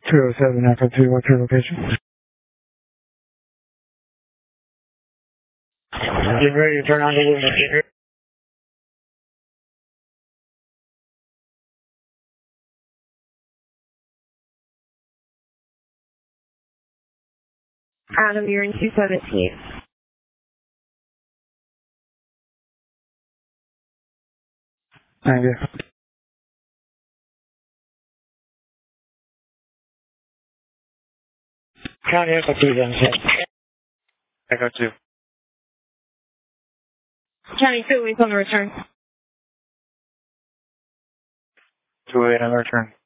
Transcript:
207 Echo 2, what's your location? Get ready to turn on the indicator. Adam, you're in 217. Thank you. County Echo 2 then. Echo 2. County 2, wait on the return. 208 on the return.